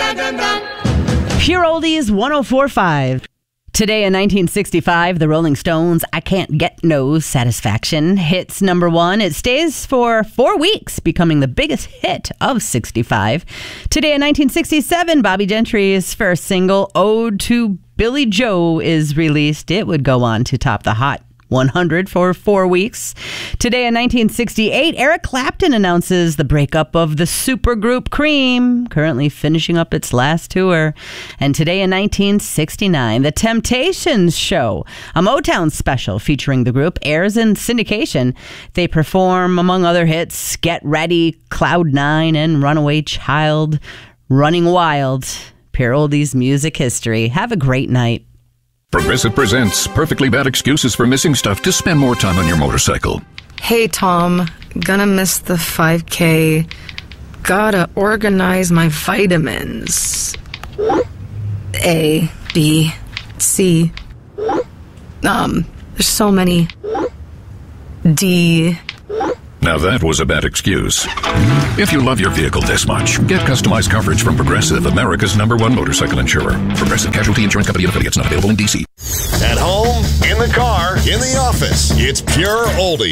Pure Oldies 104.5. Today in 1965, the Rolling Stones' I Can't Get No Satisfaction hits number one. It stays for 4 weeks, becoming the biggest hit of 65. Today in 1967, Bobby Gentry's first single, Ode to Billy Joe, is released. It would go on to top the Hot 100 for 4 weeks. Today in 1968, Eric Clapton announces the breakup of the supergroup Cream, currently finishing up its last tour. And today in 1969, The Temptations show, a Motown special featuring the group, airs in syndication. They perform, among other hits, Get Ready, Cloud 9, and Runaway Child, Running Wild. Pure Oldies music history. Have a great night. Progressive presents Perfectly Bad Excuses for Missing Stuff to spend more time on your motorcycle. Hey, Tom. Gonna miss the 5K. Gotta organize my vitamins. A, B, C. There's so many. D. Now that was a bad excuse. If you love your vehicle this much, get customized coverage from Progressive, America's #1 motorcycle insurer. Progressive Casualty Insurance Company and affiliates, not available in D.C. At home, in the car, in the office, it's Pure Oldie.